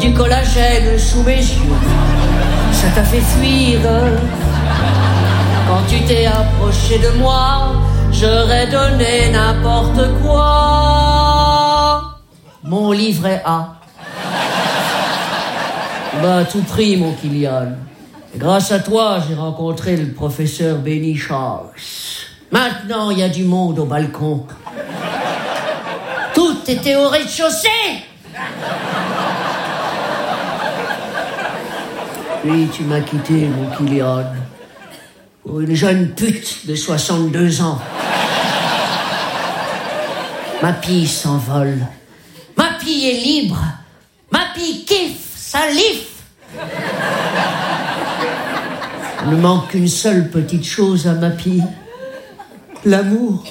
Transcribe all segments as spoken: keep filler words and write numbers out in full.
du collagène sous mes yeux. Ça t'a fait fuir. Quand tu t'es approché de moi, j'aurais donné n'importe quoi. Mon livret A. Bah, tout pris, mon Kylian. Et grâce à toi, j'ai rencontré le professeur Benny Charles. Maintenant, il y a du monde au balcon. Tout était au rez-de-chaussée. Puis tu m'as quitté, mon Kylian, pour une jeune pute de soixante-deux ans. Ma pie s'envole. Ma pie est libre. Ma pie kiffe, salif. Il ne manque qu'une seule petite chose à ma pie. L'amour.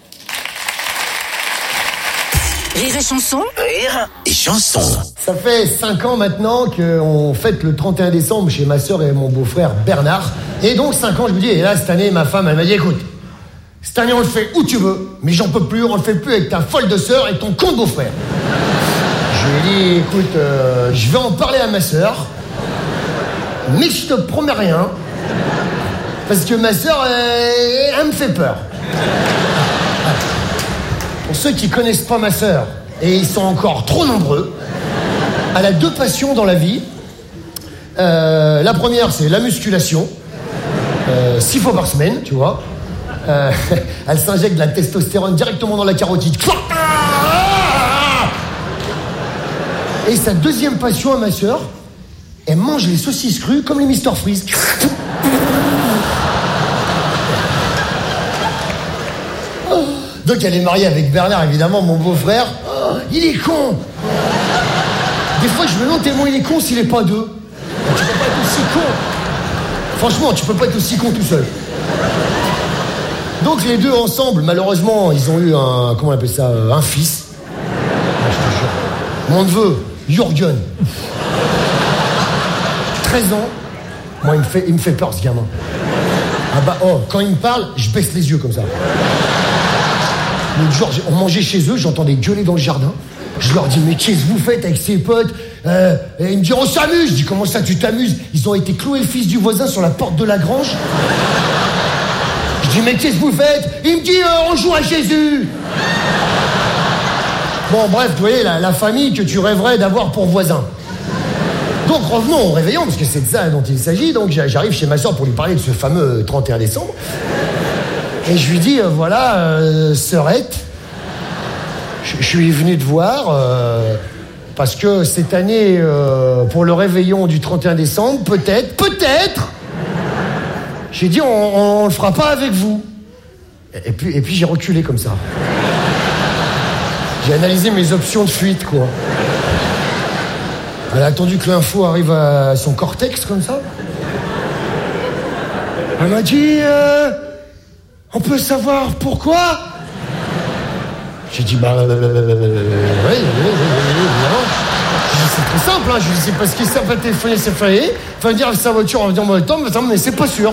Rire et chanson. Rire et chanson. Ça fait cinq ans maintenant qu'on fête le trente et un décembre chez ma sœur et mon beau-frère Bernard. Et donc cinq ans, je me dis, et là cette année, ma femme, elle m'a dit, écoute, cette année on le fait où tu veux, mais j'en peux plus, on le fait plus avec ta folle de sœur et ton con de beau-frère. Je lui ai dit, écoute, euh, je vais en parler à ma sœur, mais je te promets rien, parce que ma sœur, elle, elle me fait peur. Pour ceux qui connaissent pas ma sœur, et ils sont encore trop nombreux, elle a deux passions dans la vie. Euh, la première, c'est la musculation, euh, six fois par semaine, tu vois. Euh, elle s'injecte de la testostérone directement dans la carotide. Et sa deuxième passion à ma sœur, elle mange les saucisses crues comme les Mister Freeze. Donc elle est mariée avec Bernard, évidemment, mon beau-frère. Oh, il est con. Des fois, je me demande tellement il est con s'il est pas deux. Tu peux pas être aussi con. Franchement, tu peux pas être aussi con tout seul. Donc les deux ensemble, malheureusement, ils ont eu un... Comment on appelle ça? Un fils. Ah, je te jure. Mon neveu, Jürgen. treize ans. Moi, il me fait, il me fait peur, ce gamin. Ah bah, oh, quand il me parle, je baisse les yeux comme ça. L'autre jour, on mangeait chez eux, j'entendais gueuler dans le jardin. Je leur dis, mais qu'est-ce que vous faites avec ces potes? euh, Et ils me disent, on s'amuse. Je dis, comment ça, tu t'amuses? Ils ont été clouer le fils du voisin sur la porte de la grange. Je dis, mais qu'est-ce que vous faites? Il me dit, euh, on joue à Jésus. Bon, bref, vous voyez, la, la famille que tu rêverais d'avoir pour voisin. Donc, revenons au réveillon, parce que c'est de ça dont il s'agit. Donc, j'arrive chez ma soeur pour lui parler de ce fameux trente et un décembre. Et je lui dis, euh, voilà, euh, sœurette, je, je suis venu te voir euh, parce que cette année, euh, pour le réveillon du trente et un décembre, peut-être, peut-être, j'ai dit, on, on le fera pas avec vous. Et, et puis, et puis j'ai reculé comme ça. J'ai analysé mes options de fuite, quoi. Elle a attendu que l'info arrive à son cortex, comme ça. Elle m'a dit... Euh, on peut savoir pourquoi? J'ai dit, bah... Euh, oui, oui, oui, oui, évidemment. C'est très simple, hein. Je lui dis, c'est parce qu'il s'est pas téléphoné, c'est failli. Enfin, dire sa voiture, on va dire, moi, attends, mais c'est pas sûr.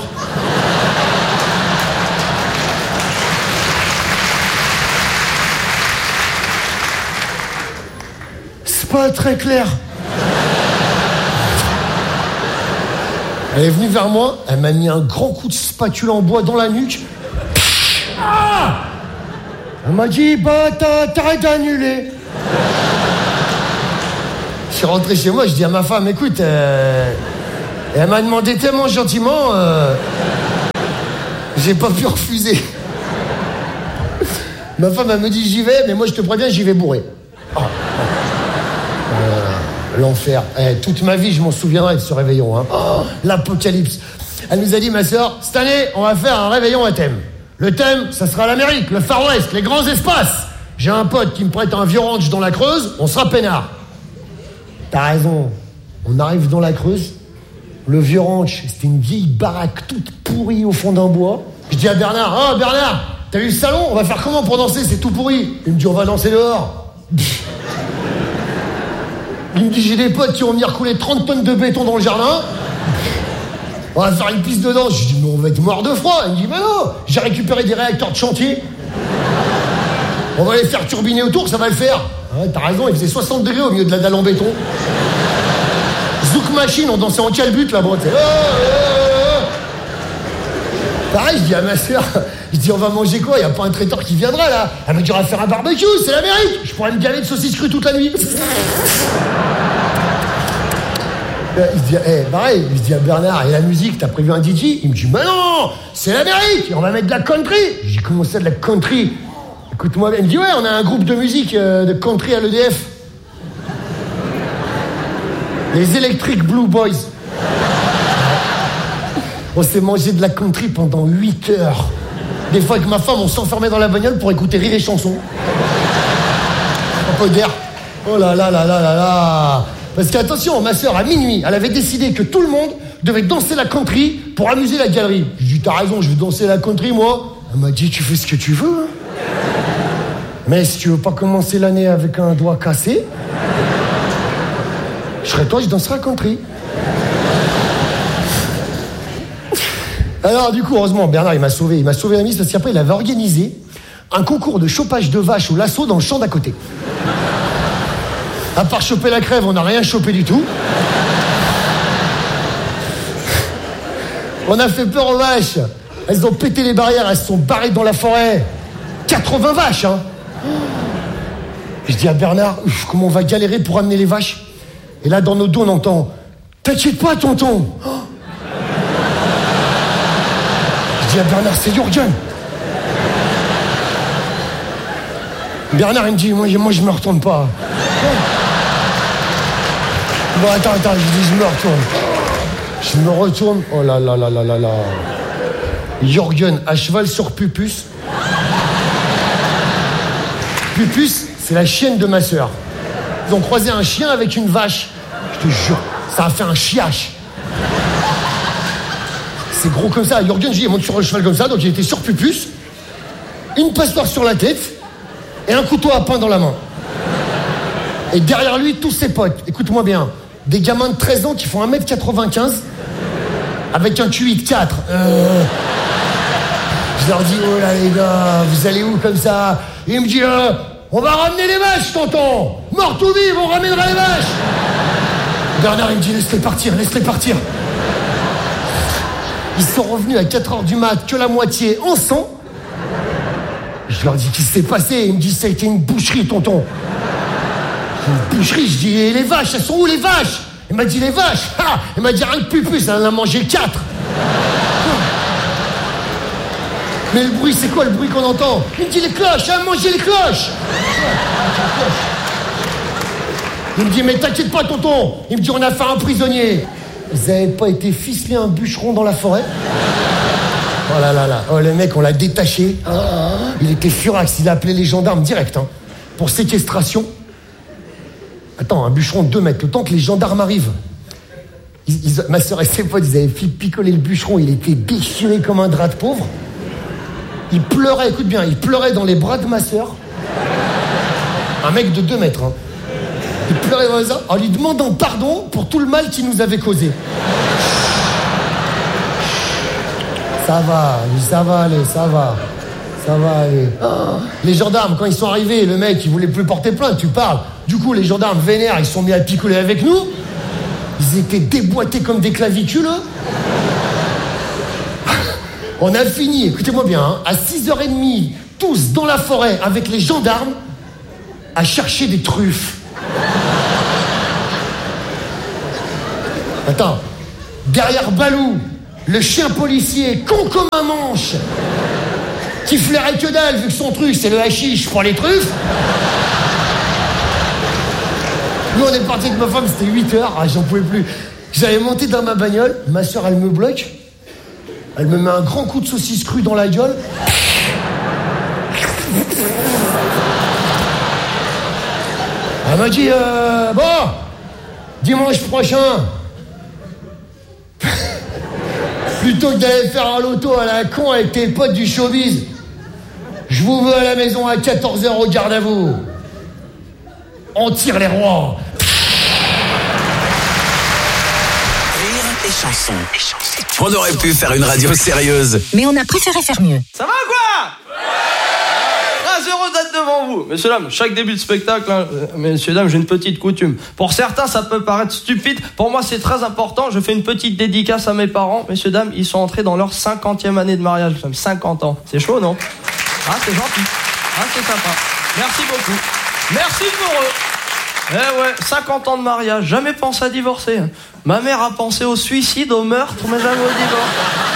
C'est pas très clair. Elle est venue vers moi, elle m'a mis un grand coup de spatule en bois dans la nuque. Ah! Elle m'a dit, bah, t'arrêtes d'annuler. Je suis rentré chez moi, je dis à ma femme, écoute, euh... et elle m'a demandé tellement gentiment, euh... j'ai pas pu refuser. Ma femme, elle me dit, j'y vais, mais moi, je te préviens, j'y vais bourré. Oh. Euh, l'enfer. Eh, toute ma vie, je m'en souviendrai de ce réveillon. Hein. Oh, l'apocalypse. Elle nous a dit, ma sœur, cette année, on va faire un réveillon à thème. Le thème, ça sera l'Amérique, le Far West, les grands espaces. J'ai un pote qui me prête un vieux ranch dans la Creuse, on sera peinard. T'as raison. On arrive dans la Creuse. Le vieux ranch, c'était une vieille baraque toute pourrie au fond d'un bois. Je dis à Bernard, oh Bernard, t'as vu le salon? On va faire comment pour danser? C'est tout pourri. Il me dit, on va danser dehors. Il me dit, j'ai des potes qui vont venir couler trente tonnes de béton dans le jardin. On va faire une piste de danse. Je dis, mais on va être mort de froid. Il me dit, mais non, j'ai récupéré des réacteurs de chantier. On va les faire turbiner autour, ça va le faire. Ouais, t'as raison, il faisait soixante degrés au milieu de la dalle en béton. machine, on dansait en calbute là-bas. Oh, oh, oh. Pareil, je dis à ma soeur, je dis on va manger quoi? Il n'y a pas un traiteur qui viendra là? Elle me dit on va faire un barbecue, c'est l'Amérique. Je pourrais me galer de saucisses crues toute la nuit. Il se dit, hey, pareil, il se dit à Bernard, et la musique, t'as prévu un D J? Il me dit, mais non, c'est l'Amérique, on va mettre de la country. Je dis, comment ça, de la country? Écoute-moi bien. Il me dit, ouais, on a un groupe de musique euh, de country à l'E D F. Les Electric Blue Boys. On s'est mangé de la country pendant huit heures. Des fois, avec ma femme, on s'enfermait dans la bagnole pour écouter Rire et Chanson. Un peu d'air. Oh là là là là là là. Parce qu'attention, ma soeur, à minuit, elle avait décidé que tout le monde devait danser la country pour amuser la galerie. Je lui ai dit, t'as raison, je vais danser la country, moi. Elle m'a dit, tu fais ce que tu veux. Hein. Mais si tu veux pas commencer l'année avec un doigt cassé, je serai toi, je danserai la country. Alors, du coup, heureusement, Bernard, il m'a sauvé. Il m'a sauvé la mise parce qu'après, il avait organisé un concours de chopage de vaches au lasso dans le champ d'à côté. À part choper la crève, on n'a rien chopé du tout. On a fait peur aux vaches. Elles ont pété les barrières, elles se sont barrées dans la forêt. quatre-vingts vaches, hein. Je dis à Bernard, ouf, comment on va galérer pour amener les vaches? Et là, dans nos dos, on entend, t'inquiète pas, tonton. Oh. Je dis à Bernard, c'est Jürgen. Bernard, il me dit, moi, moi je me retourne pas. Oh. Bon, attends, attends, je dis, je me retourne. Je me retourne. Oh là là là là là là. Jürgen, à cheval sur Pupus. Pupus, c'est la chienne de ma sœur. Ils ont croisé un chien avec une vache. Je te jure, ça a fait un chiache. C'est gros comme ça. Jürgen, il monte sur le cheval comme ça, donc il était sur Pupus. Une passoire sur la tête et un couteau à pain dans la main. Et derrière lui, tous ses potes. Écoute-moi bien. Des gamins de treize ans qui font un mètre quatre-vingt-quinze avec un Q huit quatre. Euh... Je leur dis, oh là les gars, vous allez où comme ça? Et il me dit, euh, on va ramener les vaches, tonton. Mort ou vive, on ramènera les vaches. Bernard, il me dit, laisse-les partir, laisse-les partir. Ils sont revenus à quatre heures du mat, que la moitié en sang. Je leur dis, qu'est-ce qui s'est passé? Il me dit, ça a été une boucherie, tonton. Une boucherie, je dis, et les vaches, elles sont où les vaches? Il m'a dit, les vaches, ah. Il m'a dit, rien que Pupus, elle en a mangé quatre. Mais le bruit, c'est quoi le bruit qu'on entend? Il me dit, les cloches, elle a mangé les cloches. Il me dit, mais t'inquiète pas, tonton. Il me dit, on a fait un prisonnier. Vous avez pas été ficelé un bûcheron dans la forêt? Oh là là là, oh le mec, on l'a détaché. Il était furax, il a appelé les gendarmes direct, hein, pour séquestration. Attends, un bûcheron de deux mètres, le temps que les gendarmes arrivent. Ils, ils, ma soeur et ses potes, ils avaient picolé le bûcheron, il était déchiré comme un drap de pauvre. Il pleurait, écoute bien, il pleurait dans les bras de ma soeur. Un mec de deux mètres, hein. Il pleurait dans les bras en lui demandant pardon pour tout le mal qu'il nous avait causé. Ça va, ça va aller, ça va. Ça va aller. Oh. Les gendarmes, quand ils sont arrivés, le mec, il voulait plus porter plainte, tu parles. Du coup, les gendarmes vénères, ils sont mis à picoler avec nous. Ils étaient déboîtés comme des clavicules. On a fini, écoutez-moi bien, hein, à six heures trente, tous dans la forêt avec les gendarmes, à chercher des truffes. Attends, derrière Balou, le chien policier, con comme un manche, qui flairait que dalle, vu que son truc, c'est le hashish pour les truffes. Nous, on est parti avec ma femme, c'était huit heures, ah, j'en pouvais plus. J'avais monté dans ma bagnole, ma soeur, elle me bloque, elle me met un grand coup de saucisse crue dans la gueule. Elle m'a dit, euh, bon, dimanche prochain, plutôt que d'aller faire un loto à la con avec tes potes du showbiz, je vous veux à la maison à quatorze heures au garde à vous. On tire les rois. Rire et chanson. On aurait pu faire une radio sérieuse. Mais on a préféré faire mieux. Ça va quoi? Ouais. trois zéro heureux d'être devant vous. Messieurs, dames, chaque début de spectacle, hein, euh, messieurs, dames, j'ai une petite coutume. Pour certains, ça peut paraître stupide. Pour moi, c'est très important. Je fais une petite dédicace à mes parents. Messieurs, dames, ils sont entrés dans leur cinquantième année de mariage. Nous sommes cinquante ans. C'est chaud, non? Ah, c'est gentil. Ah, c'est sympa. Merci beaucoup. Merci pour eux. Eh ouais, cinquante ans de mariage. Jamais pensé à divorcer. Ma mère a pensé au suicide, au meurtre, mais jamais au divorce.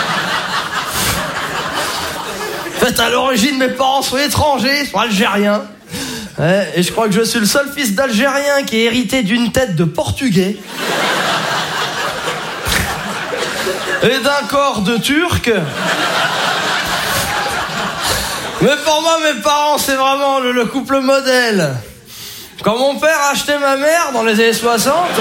En fait, à l'origine, mes parents sont étrangers, sont algériens. Ouais, et je crois que je suis le seul fils d'Algérien qui est hérité d'une tête de Portugais. Et d'un corps de Turc. Mais pour moi, mes parents, c'est vraiment le, le couple modèle. Quand mon père a acheté ma mère dans les années soixante,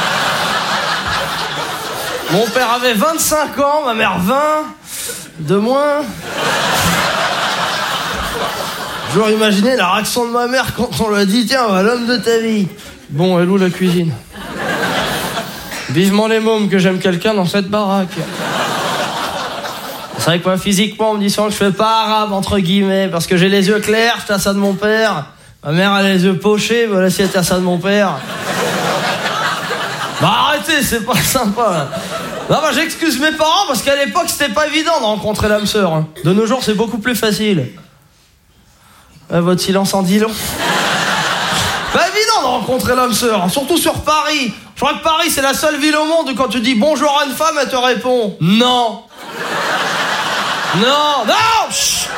mon père avait vingt-cinq ans, ma mère vingt, de moins. J'aurais imaginé la réaction de ma mère quand on lui a dit « Tiens, on va l'homme de ta vie ». Bon, elle où la cuisine? Vivement les mômes que j'aime quelqu'un dans cette baraque. C'est vrai que moi, physiquement, on me dit souvent que je fais pas arabe, entre guillemets, parce que j'ai les yeux clairs, j'étais à ça de mon père. Ma mère a les yeux pochés, voilà si elle était à ça de mon père. Bah arrêtez, c'est pas sympa, là. Non, bah j'excuse mes parents, parce qu'à l'époque, c'était pas évident de rencontrer l'âme sœur. Hein. De nos jours, c'est beaucoup plus facile. Euh, votre silence en dit long. Pas évident de rencontrer l'âme sœur, surtout sur Paris. Je crois que Paris, c'est la seule ville au monde où quand tu dis bonjour à une femme, elle te répond non. Non, non chut.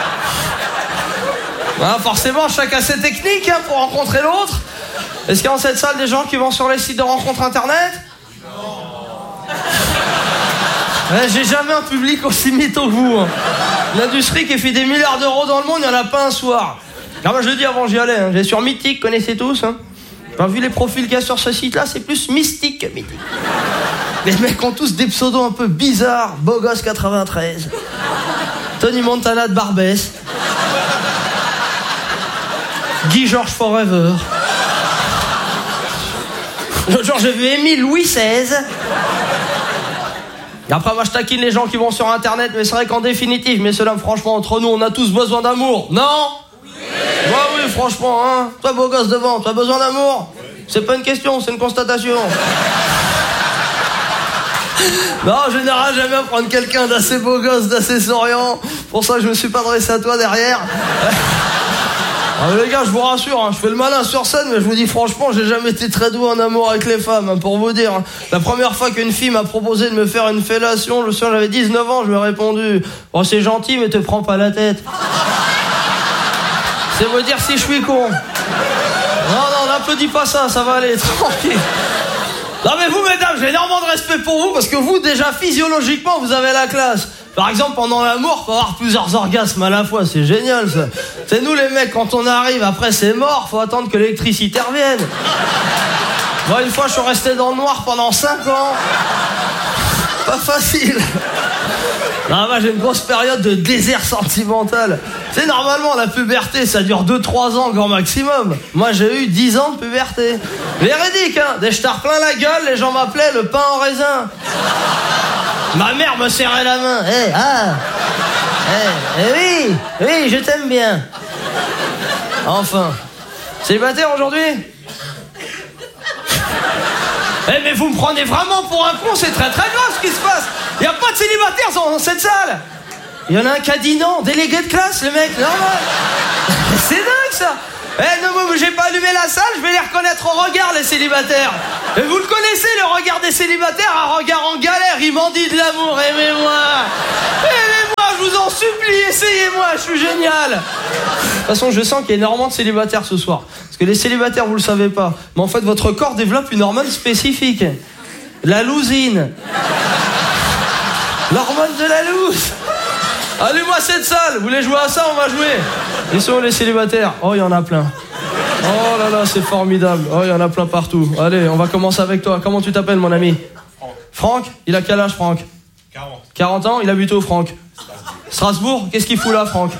Ah, forcément, chacun ses techniques hein, pour rencontrer l'autre. Est-ce qu'il y a dans cette salle des gens qui vont sur les sites de rencontres internet? Non. Ouais, j'ai jamais un public aussi mytho que vous. Hein. L'industrie qui fait des milliards d'euros dans le monde, il n'y en a pas un soir. Alors moi je le dis avant j'y allais, hein. J'ai sur Mythique, connaissez tous. Hein. J'ai vu les profils qu'il y a sur ce site-là, c'est plus mystique que mythique. Les mecs ont tous des pseudos un peu bizarres. Beau gosse quatre-vingt-treize. Tony Montana de Barbès. Guy Georges Forever. L'autre jour j'ai vu Émile Louis seize. Et après moi je taquine les gens qui vont sur internet, mais c'est vrai qu'en définitive, mais cela franchement entre nous on a tous besoin d'amour, non? Oui. Ouais oui franchement hein. Toi beau gosse devant, tu as besoin d'amour? C'est pas une question, c'est une constatation. Non, en général, j'aime bien prendre quelqu'un d'assez beau gosse, d'assez souriant. Pour ça, je me suis pas adressé à toi derrière. Alors, les gars, je vous rassure, hein, je fais le malin sur scène, mais je vous dis franchement, j'ai jamais été très doux en amour avec les femmes, hein, pour vous dire. Hein. La première fois qu'une fille m'a proposé de me faire une fellation, le soir, j'avais dix-neuf ans, je lui ai répondu « Oh, c'est gentil, mais te prends pas la tête. » C'est vous dire si je suis con. Non, non, n'applaudis pas ça, ça va aller, tranquille. Non mais vous mesdames, j'ai énormément de respect pour vous parce que vous déjà physiologiquement vous avez la classe. Par exemple pendant l'amour, faut avoir plusieurs orgasmes à la fois, c'est génial ça. C'est nous les mecs quand on arrive après c'est mort, faut attendre que l'électricité revienne. Moi une fois je suis resté dans le noir pendant cinq ans. Pas facile. Non moi j'ai une grosse période de désert sentimental. Tu sais normalement la puberté ça dure deux trois ans grand maximum. Moi j'ai eu dix ans de puberté. Véridique hein. Dès que je t'ai replein la gueule, les gens m'appelaient le pain en raisin. Ma mère me serrait la main. Eh hey, ah Eh hey, hey, oui Oui je t'aime bien. Enfin. Célibataire aujourd'hui? Eh mais vous me prenez vraiment pour un con, c'est très très grave ce qui se passe. Il n'y a pas de célibataires dans cette salle. Il y en a un qui a dit non, délégué de classe, le mec, normal. C'est dingue ça. Eh non, moi j'ai pas allumé la salle, je vais les reconnaître au regard les célibataires. Et vous le connaissez, le regard des célibataires, un regard en galère, il m'en dit de l'amour, aimez-moi. Aimez-moi, je vous en supplie, essayez-moi, je suis génial. De toute façon, je sens qu'il y a énormément de célibataires ce soir. Parce que les célibataires, vous le savez pas, mais en fait, votre corps développe une hormone spécifique. La lousine. L'hormone de la loose. Allez-moi cette salle. Vous voulez jouer à ça? On va jouer. Ils sont les célibataires. Oh, il y en a plein. Oh là là, c'est formidable. Oh, il y en a plein partout. Allez, on va commencer avec toi. Comment tu t'appelles, mon ami? Franck. Franck? Il a quel âge, Franck? quarante. quarante ans? Il habite où, Franck? Strasbourg. Qu'est-ce qu'il fout là, Franck?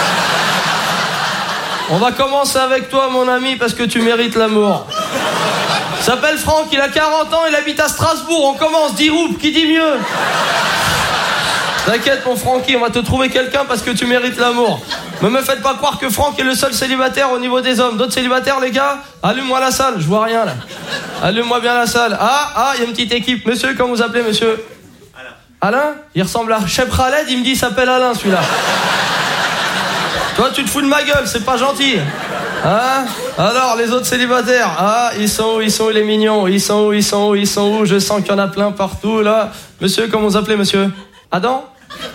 On va commencer avec toi, mon ami, parce que tu mérites l'amour. Il s'appelle Franck, il a quarante ans, il habite à Strasbourg. On commence, dis roupe, qui dit mieux? T'inquiète, mon Francky, on va te trouver quelqu'un parce que tu mérites l'amour. Ne me faites pas croire que Franck est le seul célibataire au niveau des hommes. D'autres célibataires, les gars, allume-moi la salle, je vois rien là. Allume-moi bien la salle. Ah, ah, il y a une petite équipe. Monsieur, comment vous appelez, monsieur? Alain. Alain? Il ressemble à Cheb Khaled, il me dit il s'appelle Alain celui-là. Toi, tu te fous de ma gueule, c'est pas gentil. Hein? Alors, les autres célibataires, ah, ils sont où, ils sont où les mignons? Ils sont où, ils sont où, ils sont où? Je sens qu'il y en a plein partout, là. Monsieur, comment vous appelez, monsieur? Adam?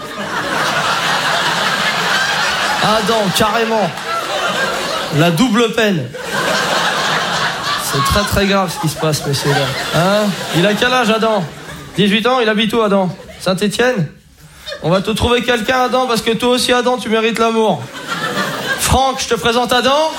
Adam, carrément. La double peine. C'est très très grave ce qui se passe, monsieur, là. Hein? Il a quel âge, Adam? dix-huit ans, il habite où, Adam? Saint-Étienne? On va te trouver quelqu'un, Adam, parce que toi aussi, Adam, tu mérites l'amour. Franck, je te présente Adam.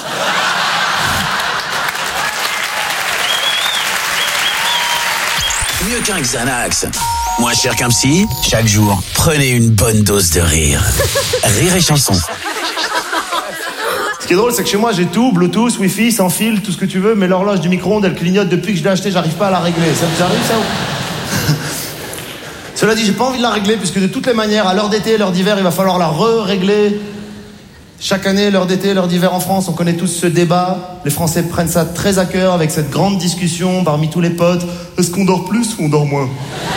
Mieux qu'un Xanax. Moins cher qu'un psy. Chaque jour, prenez une bonne dose de rire. Rire et chanson. Ce qui est drôle, c'est que chez moi, j'ai tout, Bluetooth, Wi-Fi, sans fil, tout ce que tu veux, mais l'horloge du micro-ondes, elle clignote depuis que je l'ai achetée, j'arrive pas à la régler. Ça vous arrive, ça ou... Cela dit, j'ai pas envie de la régler, puisque de toutes les manières, à l'heure d'été, l'heure d'hiver, il va falloir la re-régler. Chaque année, l'heure d'été, l'heure d'hiver en France, on connaît tous ce débat. Les Français prennent ça très à cœur, avec cette grande discussion parmi tous les potes. Est-ce qu'on dort plus ou on dort moins?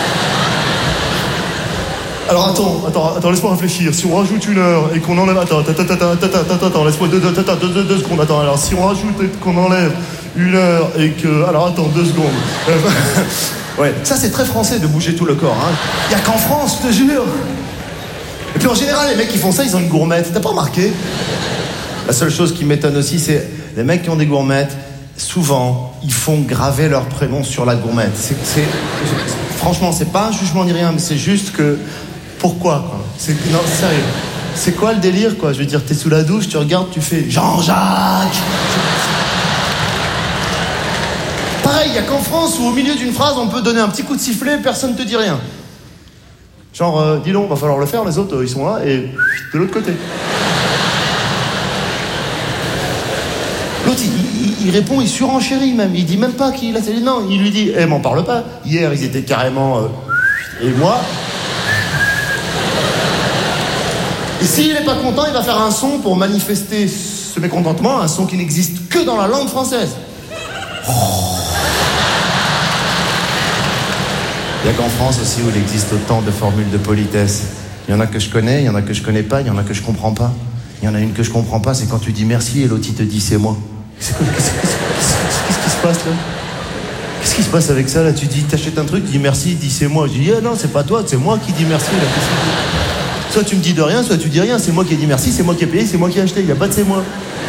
Alors attends, attends, attends, laisse-moi réfléchir. Si on rajoute une heure et qu'on enlève... Attends, attends, attends, attends, attends, attends, attends, laisse-moi deux, deux, deux, deux, deux, deux secondes. Attends, alors si on rajoute et qu'on enlève une heure et que... Alors attends, deux secondes. Ouais, ça c'est très français de bouger tout le corps, hein. Y a qu'en France, je te jure. Et puis en général, les mecs qui font ça, ils ont une gourmette. T'as pas remarqué? La seule chose qui m'étonne aussi, c'est les mecs qui ont des gourmettes, souvent, ils font graver leur prénom sur la gourmette. C'est, c'est, franchement, c'est pas un jugement ni rien, mais c'est juste que... Pourquoi, quoi? C'est, non, sérieux. C'est quoi le délire, quoi? Je veux dire, t'es sous la douche, tu regardes, tu fais Jean-Jacques. Pareil, il y a qu'en France où au milieu d'une phrase, on peut donner un petit coup de sifflet, personne ne te dit rien. Genre, euh, dis donc, va falloir le faire, les autres, euh, ils sont là, et de l'autre côté. L'autre, il, il, il répond, il surenchérit même, il dit même pas qu'il a télé. Non, il lui dit, eh, m'en parle pas. Hier, ils étaient carrément... Euh, et moi... Et s'il n'est pas content, il va faire un son pour manifester ce mécontentement, un son qui n'existe que dans la langue française. Oh. Il n'y a qu'en France aussi où il existe autant de formules de politesse. Il y en a que je connais, il y en a que je connais pas, il y en a que je comprends pas. Il y en a une que je comprends pas, c'est quand tu dis merci et l'autre il te dit c'est moi. C'est quoi, qu'est-ce, qu'est-ce, qu'est-ce, qu'est-ce qui se passe là? Qu'est-ce qui se passe avec ça là? Tu dis, t'achètes un truc, tu dis merci, il dit c'est moi. Je dis ah non, c'est pas toi, c'est moi qui dis merci là. Soit tu me dis de rien, soit tu dis rien. C'est moi qui ai dit merci, c'est moi qui ai payé, c'est moi qui ai acheté. Il n'y a pas de c'est moi.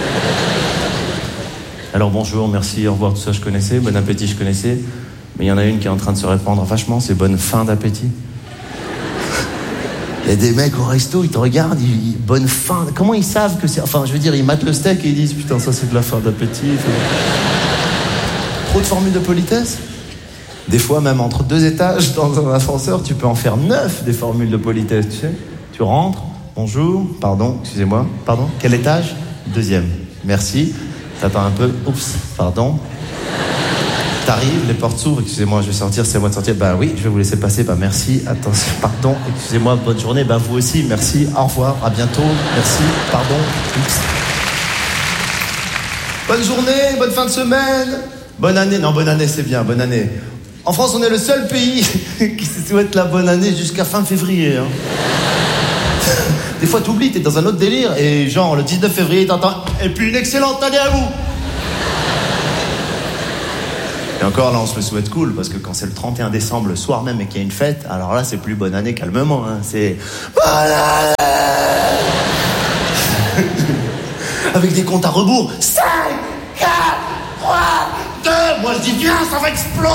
Alors bonjour, merci, au revoir, tout ça je connaissais. Bon appétit, je connaissais. Mais il y en a une qui est en train de se répandre vachement, c'est bonne fin d'appétit. Il y a des mecs au resto, ils te regardent, ils, ils, bonne fin. Comment ils savent que c'est... Enfin, je veux dire, ils matent le steak et ils disent putain, ça c'est de la fin d'appétit. Trop de formules de politesse. Des fois, même entre deux étages dans un ascenseur, tu peux en faire neuf des formules de politesse, tu sais. Tu rentres, bonjour, pardon, excusez-moi, pardon, quel étage? Deuxième, merci. T'attends un peu, oups, pardon. T'arrives, les portes s'ouvrent, excusez-moi, je vais sortir, c'est à moi de sortir. Bah oui, je vais vous laisser passer, bah merci, attention, pardon, excusez-moi, bonne journée, bah vous aussi, merci, au revoir, à bientôt, merci, pardon, oups. Bonne journée, bonne fin de semaine, bonne année, non, bonne année, c'est bien, bonne année. En France, on est le seul pays qui se souhaite la bonne année jusqu'à fin février, hein. Des fois, t'oublies, t'es dans un autre délire, et genre, le dix-neuf février, t'entends « Et puis une excellente année à vous !» Et encore, là, on se le souhaite cool, parce que quand c'est le trente et un décembre, le soir même, et qu'il y a une fête, alors là, c'est plus bonne année, calmement, hein. C'est « Bonne année !» Avec des comptes à rebours. cinq, quatre, trois, deux, moi je dis « Viens, ça va exploser !»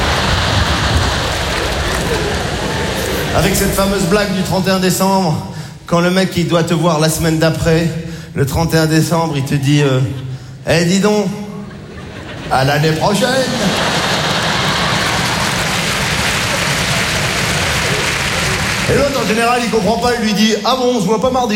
Avec cette fameuse blague du trente et un décembre, quand le mec il doit te voir la semaine d'après, le trente et un décembre, il te dit euh, « Eh, dis donc, à l'année prochaine !» Et l'autre, en général, il comprend pas, il lui dit « Ah bon, on se voit pas mardi ?»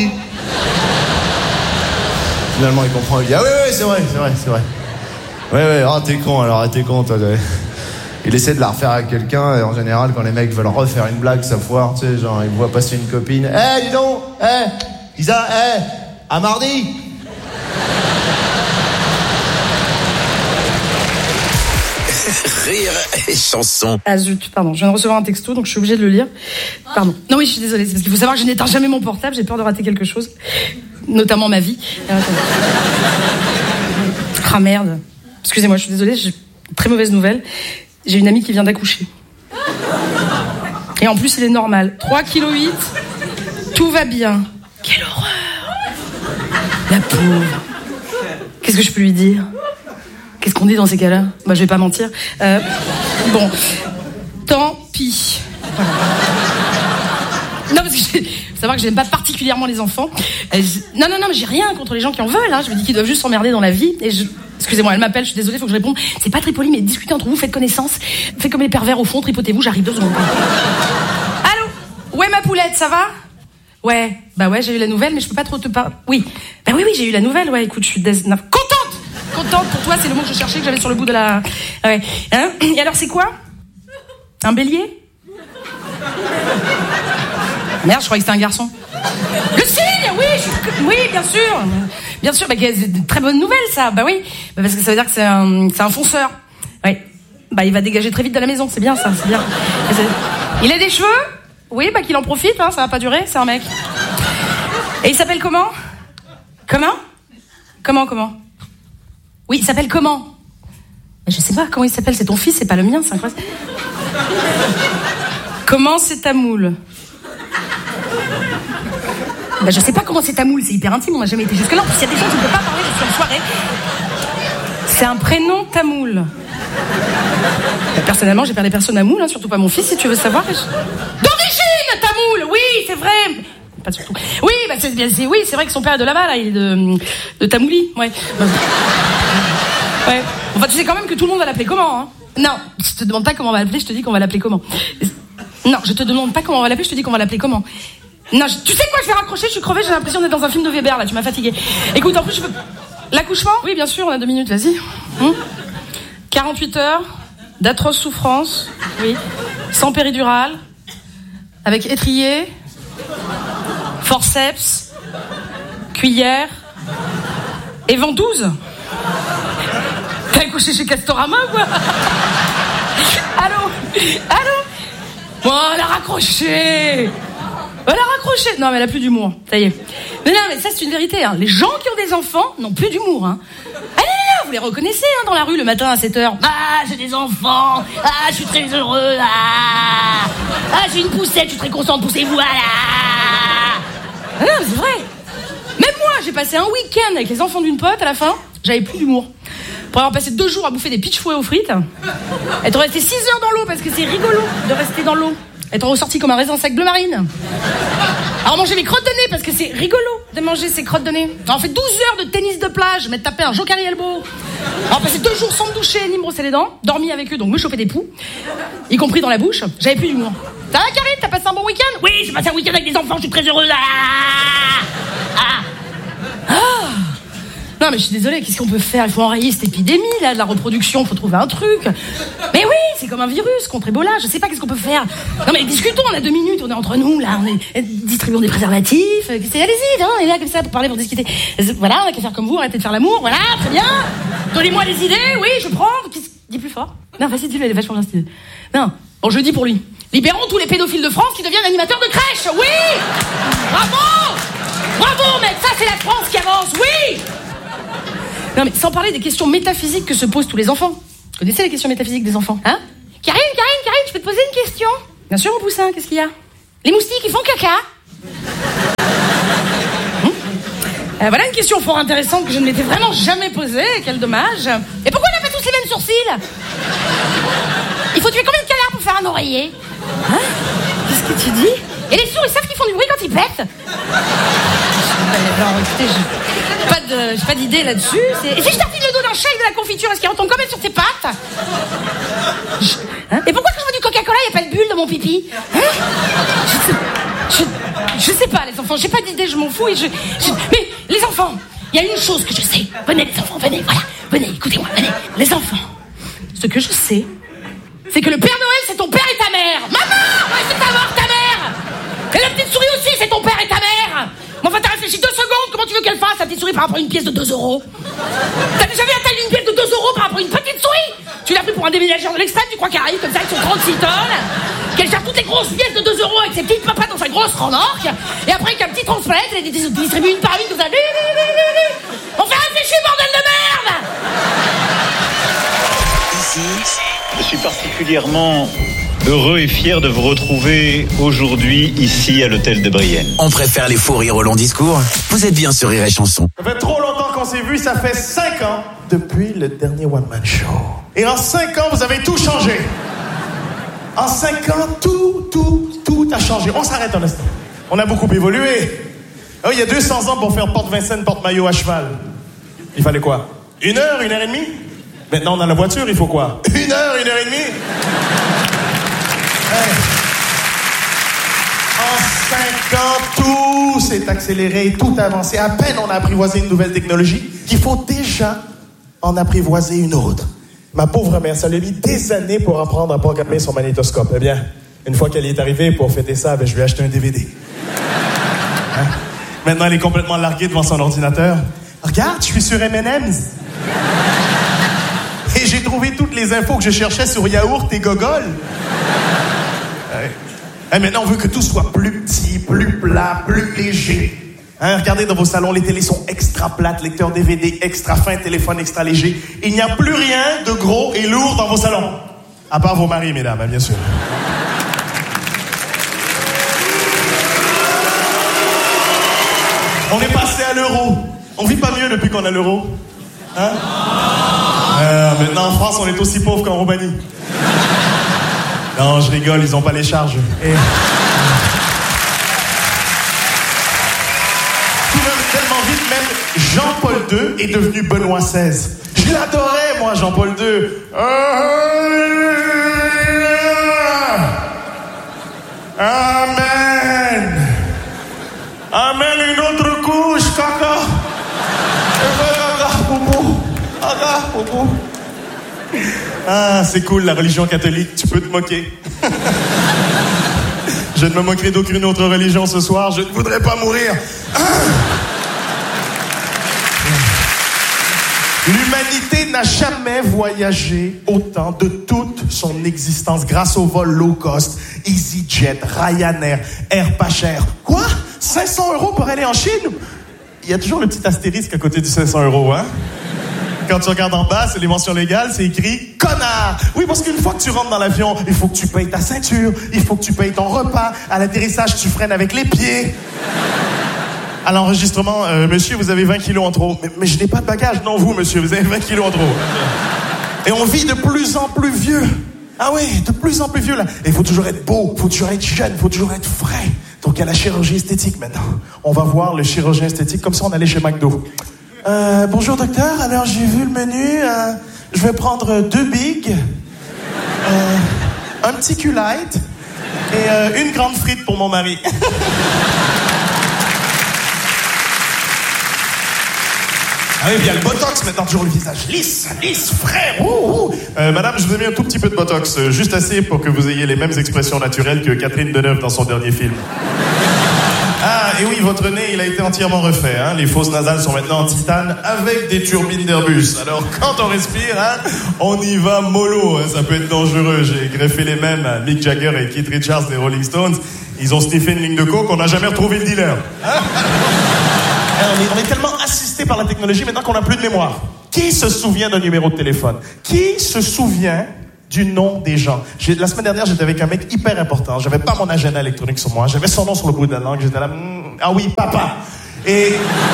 Finalement, il comprend, il dit « Ah oui, oui, c'est vrai, c'est vrai, c'est vrai. Ouais, ouais, ah, t'es con, alors, t'es con, toi. » Il essaie de la refaire avec quelqu'un, et en général, quand les mecs veulent refaire une blague, ça foire, tu sais, genre, ils voient passer une copine. Eh, hey, dis donc, eh, hey, Isa, eh, hey, À mardi. Rire et chanson. Ah zut, pardon, je viens de recevoir un texto, donc je suis obligée de le lire. Pardon. Non oui, je suis désolée, c'est parce qu'il faut savoir que je n'éteins jamais mon portable, j'ai peur de rater quelque chose. Notamment ma vie. Ah merde. Excusez-moi, je suis désolée, j'ai une très mauvaise nouvelle. J'ai une amie qui vient d'accoucher. Et en plus, elle est normale. trois virgule huit kilos, tout va bien. Quelle horreur. La pauvre. Qu'est-ce que je peux lui dire ? Qu'est-ce qu'on dit dans ces cas-là ? Bah, je vais pas mentir. Euh, bon, tant pis. Voilà. Non, parce que je... faut savoir que j'aime pas particulièrement les enfants. Euh, je... Non, non, non, mais j'ai rien contre les gens qui en veulent. Hein. Je me dis qu'ils doivent juste s'emmerder dans la vie. Et je... Excusez-moi, elle m'appelle, je suis désolée, faut que je réponde. C'est pas très poli, mais discutez entre vous, faites connaissance. Faites comme les pervers au fond, tripotez-vous, j'arrive deux secondes. Allô ? Ouais, ma poulette, ça va ? Ouais, bah ouais, j'ai eu la nouvelle, mais je peux pas trop te parler. Oui, bah oui, oui, j'ai eu la nouvelle, ouais, écoute, je suis dés... non, contente Contente pour toi, c'est le mot que je cherchais, que j'avais sur le bout de la... Ouais. Hein ? Et alors, c'est quoi ? Un bélier ? Merde, je croyais que c'était un garçon. Le signe, oui, je... oui, bien sûr. Bien sûr, bah, c'est une très bonne nouvelle, ça. Bah oui, bah, parce que ça veut dire que c'est un, c'est un fonceur. Oui. Bah, il va dégager très vite de la maison, c'est bien ça, c'est bien. Il a des cheveux ? Oui, bah qu'il en profite, hein, ça va pas durer, c'est un mec. Et il s'appelle comment ? Comment ? Comment, comment ? Oui, il s'appelle comment ? Je sais pas comment il s'appelle, c'est ton fils, c'est pas le mien, c'est incroyable. Comment c'est ta moule ? Bah, je sais pas comment c'est ta moule, c'est hyper intime, on n'a jamais été jusque-là. En plus, il y a des gens qui ne peuvent pas parler, je suis en soirée. C'est un prénom tamoul. Bah, personnellement, j'ai pas des personnes à moule, hein, surtout pas mon fils, si tu veux savoir. Je... D'origine, tamoul, oui, c'est vrai. Pas surtout. Oui, bah, c'est, c'est, oui, c'est vrai que son père est de là-bas, là, il est de, de Tamouli, ouais. Bah, ouais. Enfin, tu sais quand même que tout le monde va l'appeler comment, hein ? Non, je te demande pas comment on va l'appeler, je te dis qu'on va l'appeler comment. Non, je te demande pas comment on va l'appeler, je te dis qu'on va l'appeler comment. Non, je... tu sais quoi, je vais raccrocher, je suis crevée, j'ai l'impression d'être dans un film de Weber, là, tu m'as fatiguée. Écoute, en plus, je veux... L'accouchement ? Oui, bien sûr, on a deux minutes, vas-y. Hum quarante-huit heures, d'atroces souffrances, oui, sans péridurale, avec étrier, forceps, cuillère, et ventouse. T'as accouché chez Castorama, quoi ? Allô ? Allô ? Bon, elle a raccroché. Elle a raccroché. Non, mais elle a plus d'humour. Ça y est. Mais non, mais ça, c'est une vérité. Hein. Les gens qui ont des enfants n'ont plus d'humour. Hein. Ah non, non, vous les reconnaissez hein, dans la rue le matin à sept heures. Ah, j'ai des enfants. Ah, je suis très heureux. Ah, ah j'ai une poussette. Je suis très content de pousser. Voilà. Ah non, mais c'est vrai. Même moi, j'ai passé un week-end avec les enfants d'une pote. À la fin, j'avais plus d'humour. Pour avoir passé deux jours à bouffer des pitch fouets aux frites, elle t'aurait resté six heures dans l'eau parce que c'est rigolo de rester dans l'eau. Elle t'aurait ressorti comme un raisin sec bleu marine. Alors manger mes crottes de nez parce que c'est rigolo de manger ces crottes de nez. Alors on fait douze heures de tennis de plage, m'être tapé un jokari elbow. Alors passé deux jours sans me doucher ni me brosser les dents, dormi avec eux donc me chauffer des poux, y compris dans la bouche. J'avais plus d'humour. Ça va Karine, t'as passé un bon week-end ? Oui, j'ai passé un week-end avec des enfants, je suis très heureuse. Ah, ah. Ah. Non mais je suis désolée, qu'est-ce qu'on peut faire ? Il faut enrayer cette épidémie là de la reproduction, faut trouver un truc. Mais oui, c'est comme un virus contre Ebola, je sais pas qu'est-ce qu'on peut faire. Non mais discutons, on a deux minutes, on est entre nous là, on est distribuons des préservatifs. Allez-y, hein, on est là comme ça pour parler, pour discuter. Voilà, on a qu'à faire comme vous, arrêtez de faire l'amour, voilà, très bien. Donnez-moi des idées, oui, je prends. Dis plus fort. Non, vas-y, dis-le, elle est vachement bien cette idée. Non, bon, je dis pour lui. Libérons tous les pédophiles de France qui deviennent animateurs de crèche, oui. Bravo, bravo, mec, ça c'est la France qui avance, oui. Non mais sans parler des questions métaphysiques que se posent tous les enfants. Vous connaissez les questions métaphysiques des enfants, hein ? Karine, Karine, Karine, je peux te poser une question ? Bien sûr, mon poussin, qu'est-ce qu'il y a ? Les moustiques, ils font caca ? hum euh, Voilà une question fort intéressante que je ne m'étais vraiment jamais posée, quel dommage. Et pourquoi on n'a pas tous les mêmes sourcils ? Il faut tuer combien de canards pour faire un oreiller ? Hein ? Qu'est-ce que tu dis ? Et les sourds, ils savent qu'ils font du bruit quand ils pètent ? Alors, écoutez, j'ai pas, de, j'ai pas d'idée là-dessus. C'est... Et si je tartine le dos d'un chat avec de la confiture, est-ce qu'il retombe quand même sur ses pattes ? je... hein Et pourquoi quand je bois du Coca-Cola, il n'y a pas de bulle dans mon pipi ? Hein je, sais... je... je sais pas, les enfants, j'ai pas d'idée, je m'en fous. Et je... Je... Mais les enfants, il y a une chose que je sais. Venez, les enfants, venez, voilà. Venez, écoutez-moi, venez. Les enfants, ce que je sais, c'est que le Père Noël, c'est ton père et ta mère. Maman, ouais, c'est ta mort, ta mère. Et la petite souris aussi, c'est ton père et ta mère. Mais enfin, t'as réfléchi deux secondes, comment tu veux qu'elle fasse, sa petite souris, par rapport à une pièce de deux euros? T'as déjà vu la taille d'une pièce de deux euros par rapport à une petite souris? Tu l'as pris pour un déménageur de l'extrême, tu crois qu'elle arrive comme ça avec son trente-six tonnes? Qu'elle cherche toutes les grosses pièces de deux euros avec ses petites papates dans sa grosse remorque? Et après, avec un petit transpalette, elle les distribue une par une comme ça. On fait réfléchir, bordel de merde! Ici, Je suis particulièrement heureux et fier de vous retrouver aujourd'hui ici à l'hôtel de Brienne. on préfère les fous rires au long discours. Vous êtes bien sur Rire et Chanson. Ça fait trop longtemps qu'on s'est vu, ça fait cinq ans depuis le dernier One Man Show. Et en cinq ans, vous avez tout changé. En cinq ans, tout, tout, tout a changé. On s'arrête un instant. On a beaucoup évolué. Oh, il y a deux cents ans pour faire porte Vincennes, porte maillot à cheval. Il fallait quoi? Une heure, une heure et demie? Maintenant, on a la voiture, il faut quoi? Une heure, une heure et demie? Hey. En cinq ans, tout s'est accéléré, tout a avancé. À peine on a apprivoisé une nouvelle technologie qu'il faut déjà en apprivoiser une autre. Ma pauvre mère, ça lui a mis des années pour apprendre à programmer son magnétoscope. Eh bien, une fois qu'elle y est arrivée, pour fêter ça, ben, je lui ai acheté un D V D. Hein? Maintenant, elle est complètement larguée devant son ordinateur. Regarde, je suis sur M and M's. Et j'ai trouvé toutes les infos que je cherchais sur yaourt et gogol. Ouais. Et maintenant, on veut que tout soit plus petit, plus plat, plus léger. Hein, regardez dans vos salons, les télés sont extra plates, lecteurs D V D extra fins, téléphone extra léger. Il n'y a plus rien de gros et lourd dans vos salons. À part vos maris, mesdames, hein, bien sûr. On est passé à l'euro. On vit pas mieux depuis qu'on a l'euro. Hein? Euh, maintenant, en France, on est aussi pauvre qu'en Roumanie. Non, je rigole, ils ont pas les charges. Et... tout même tellement vite, même Jean-Paul deux est devenu Benoît seize. Je l'adorais, moi, Jean-Paul deux. Amen. Amen, une autre couche, caca. Ah, c'est cool, la religion catholique, tu peux te moquer. Je ne me moquerai d'aucune autre religion ce soir, je ne voudrais pas mourir. Ah. L'humanité n'a jamais voyagé autant de toute son existence grâce au vol low cost, EasyJet, Ryanair, Air pas cher. Quoi? cinq cents euros pour aller en Chine? Il y a toujours le petit astérisque à côté du cinq cents euros, hein? Quand tu regardes en bas, c'est les mentions légales, c'est écrit « Connard ». Oui, parce qu'une fois que tu rentres dans l'avion, il faut que tu payes ta ceinture, il faut que tu payes ton repas. À l'atterrissage, tu freines avec les pieds. À l'enregistrement, euh, monsieur, vous avez vingt kilos en trop. Mais, mais je n'ai pas de bagage. Non, vous, monsieur, vous avez vingt kilos en trop. Et on vit de plus en plus vieux. Ah oui, de plus en plus vieux, là. Et il faut toujours être beau, il faut toujours être jeune, il faut toujours être frais. Donc, il y a la chirurgie esthétique, maintenant. On va voir le chirurgien esthétique comme si on allait chez McDo. Euh, bonjour docteur, alors j'ai vu le menu, euh, je vais prendre deux bigs, euh, un petit cul light et euh, une grande frite pour mon mari. Ah oui, il y a le botox maintenant, toujours le visage lisse, lisse, frais. Ouh, ouh. Euh, madame, je vous ai mis un tout petit peu de botox, euh, juste assez pour que vous ayez les mêmes expressions naturelles que Catherine Deneuve dans son dernier film. Ah, et oui, votre nez, il a été entièrement refait. Hein. Les fosses nasales sont maintenant en titane avec des turbines d'Airbus. Alors, quand on respire, hein, on y va mollo. Hein. Ça peut être dangereux. J'ai greffé les mêmes à Mick Jagger et Keith Richards des Rolling Stones. Ils ont sniffé une ligne de coke, on n'a jamais retrouvé le dealer. Hein. on, est, on est tellement assisté par la technologie maintenant qu'on n'a plus de mémoire. Qui se souvient d'un numéro de téléphone? Qui se souvient du nom des gens? J'ai, la semaine dernière, j'étais avec un mec hyper important. J'avais pas mon agenda électronique sur moi. J'avais son nom sur le bout de la langue. J'étais là, mm, ah oui, papa. Et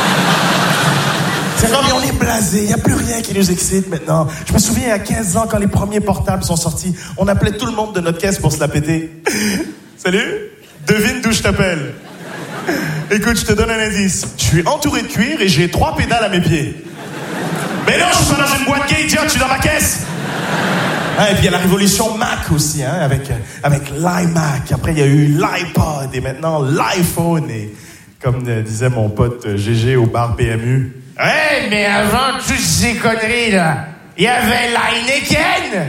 c'est comme, on est blasé. Il n'y a plus rien qui nous excite maintenant. Je me souviens, il y a quinze ans, quand les premiers portables sont sortis, on appelait tout le monde de notre caisse pour se la péter. Salut, devine d'où je t'appelle. Écoute, je te donne un indice. Je suis entouré de cuir et j'ai trois pédales à mes pieds. Mais non, je suis pas dans une boîte gay, idiot, je suis dans ma caisse. Hein, et puis il y a la révolution Mac aussi, hein, avec, avec l'iMac. Après, il y a eu l'iPod et maintenant l'iPhone. Et comme euh, disait mon pote euh, G G au bar P M U. Ouais, mais avant toutes ces conneries, là, il y avait l'Heineken.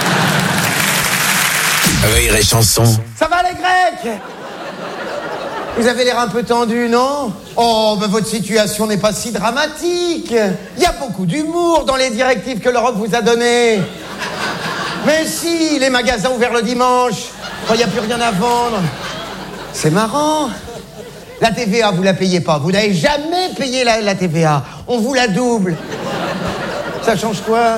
Rire et Chanson. Ça va les Grecs? Vous avez l'air un peu tendu, non? Oh, ben votre situation n'est pas si dramatique. Il y a beaucoup d'humour dans les directives que l'Europe vous a données. Mais si, les magasins ouverts le dimanche, quand il n'y a plus rien à vendre. C'est marrant. La T V A, vous la payez pas. Vous n'avez jamais payé la, la T V A. On vous la double. Ça change quoi?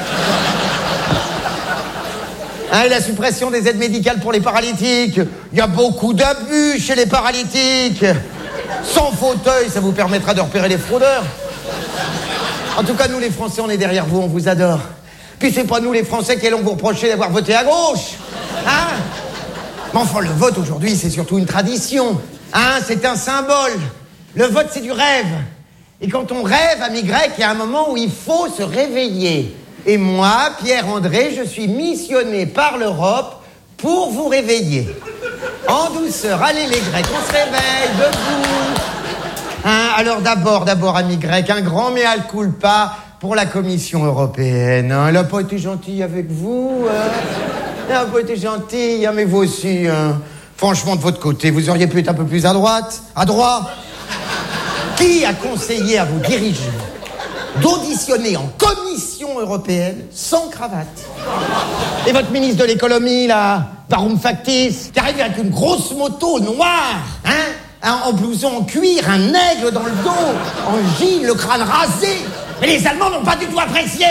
Hein, la suppression des aides médicales pour les paralytiques. Il y a beaucoup d'abus chez les paralytiques. Sans fauteuil, ça vous permettra de repérer les fraudeurs. En tout cas, nous les Français, on est derrière vous, on vous adore. Puis c'est pas nous les Français qui allons vous reprocher d'avoir voté à gauche. Hein? Mais enfin, le vote aujourd'hui, c'est surtout une tradition. Hein? C'est un symbole. Le vote, c'est du rêve. Et quand on rêve, ami grec, il y a un moment où il faut se réveiller. Et moi, Pierre-André, je suis missionné par l'Europe pour vous réveiller. En douceur, allez les Grecs, on se réveille, debout. Hein, alors d'abord, d'abord, amis grecs, un grand mea culpa pour la Commission européenne. Hein. Elle n'a pas été gentille avec vous. Hein. Elle n'a pas été gentille, hein, mais vous aussi. Hein. Franchement, de votre côté, vous auriez pu être un peu plus à droite, à droite. Qui a conseillé à vos dirigeants d'auditionner en Commission européenne sans cravate? Et votre ministre de l'économie, là, Varoufakis, qui arrive avec une grosse moto noire, hein, en blouson en cuir, un aigle dans le dos, en gile, le crâne rasé. Mais les Allemands n'ont pas du tout apprécié.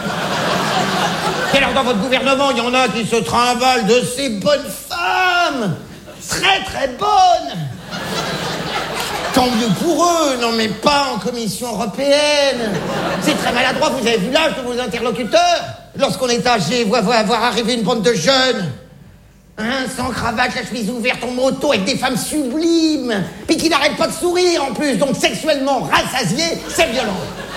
Et alors, dans votre gouvernement, il y en a qui se trimballent de ces bonnes femmes. Très, très bonnes. Tant mieux pour eux, non mais pas en Commission européenne. C'est très maladroit, vous avez vu l'âge de vos interlocuteurs? Lorsqu'on est âgé, voir, voir, voir arriver une bande de jeunes, hein, sans cravate, la chemise ouverte, en moto, avec des femmes sublimes, puis qui n'arrêtent pas de sourire en plus, donc sexuellement rassasiés, c'est violent.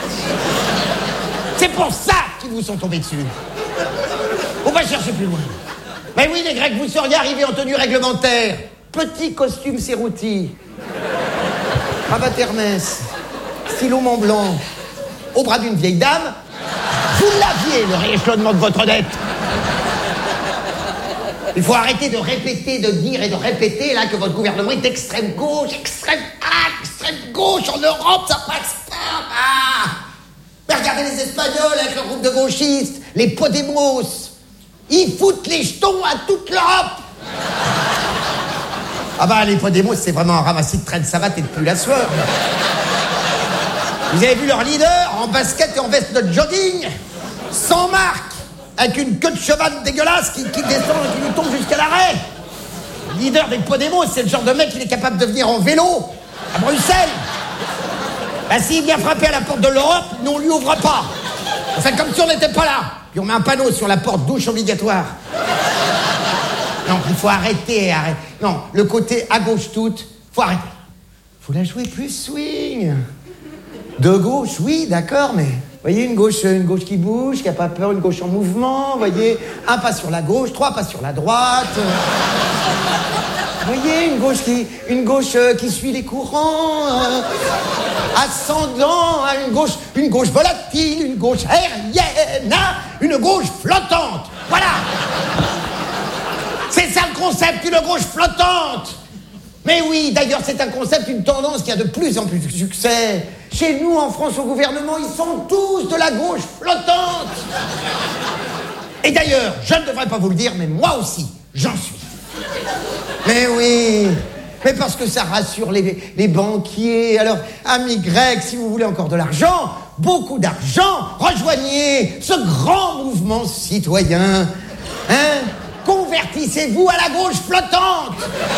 C'est pour ça qu'ils vous sont tombés dessus. On va chercher plus loin. Mais oui, les Grecs, vous seriez arrivés en tenue réglementaire. Petit costume Cerruti. Cravate Hermès, stylo Mont Blanc, au bras d'une vieille dame, vous l'aviez, le rééchelonnement de votre dette. Il faut arrêter de répéter, de dire et de répéter là que votre gouvernement est extrême gauche, extrême ah, extrême gauche en Europe, ça passe pas. Ah. Mais regardez les Espagnols avec leur groupe de gauchistes, les Podemos, ils foutent les jetons à toute l'Europe. Ah bah les Podemos, c'est vraiment un ramassis de traîne de savate et de pull à sueur. Vous avez vu leur leader en basket et en veste de jogging, sans marque, avec une queue de cheval dégueulasse qui, qui descend et qui lui tombe jusqu'à l'arrêt. Le leader des Podemos, c'est le genre de mec qui est capable de venir en vélo à Bruxelles. Bah s'il vient frapper à la porte de l'Europe, nous on lui ouvre pas. On fait comme si on n'était pas là. Puis on met un panneau sur la porte, douche obligatoire. Non, il faut arrêter, arrêter. Non, le côté à gauche toute, faut arrêter. Faut la jouer plus swing. De gauche, oui, d'accord, mais... Voyez, une gauche, une gauche qui bouge, qui a pas peur, une gauche en mouvement, voyez. Un pas sur la gauche, trois pas sur la droite. Voyez, une gauche qui, une gauche euh, qui suit les courants, euh, ascendant, hein, une gauche, une gauche volatile, une gauche aérienne, hein, une gauche flottante. Voilà. C'est ça le concept, une gauche flottante. Mais oui, d'ailleurs, c'est un concept, une tendance qui a de plus en plus de succès. Chez nous, en France, au gouvernement, ils sont tous de la gauche flottante. Et d'ailleurs, je ne devrais pas vous le dire, mais moi aussi, j'en suis. Mais oui, mais parce que ça rassure les, les banquiers. Alors, amis grecs, si vous voulez encore de l'argent, beaucoup d'argent, rejoignez ce grand mouvement citoyen. Hein ? Convertissez-vous à la gauche flottante.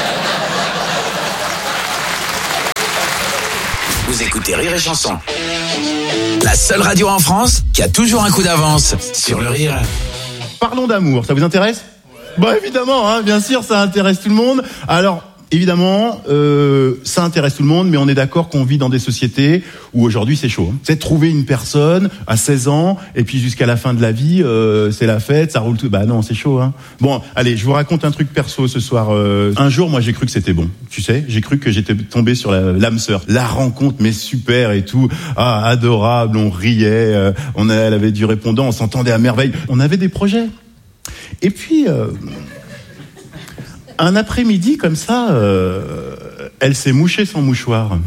Vous écoutez Rire et Chanson, la seule radio en France qui a toujours un coup d'avance sur le rire. Parlons d'amour, ça vous intéresse ? Bah évidemment, hein, bien sûr, ça intéresse tout le monde. Alors, évidemment, euh, ça intéresse tout le monde, mais on est d'accord qu'on vit dans des sociétés où aujourd'hui c'est chaud. Hein. C'est de trouver une personne à seize ans, et puis jusqu'à la fin de la vie, euh, c'est la fête, ça roule tout. Bah non, c'est chaud. Hein. Bon, allez, je vous raconte un truc perso ce soir. Euh, un jour, moi, j'ai cru que c'était bon. Tu sais, j'ai cru que j'étais tombé sur la, l'âme sœur. La rencontre, mais super et tout. Ah, adorable, on riait, euh, on a, elle avait du répondant, on s'entendait à merveille. On avait des projets. Et puis, euh, un après-midi comme ça, euh, elle s'est mouchée son mouchoir.